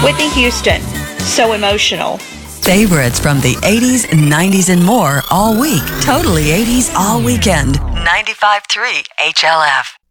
Whitney Houston, So Emotional. Favorites from the 80s, 90s, and more all week. Totally 80s all weekend. 95.3 HLF.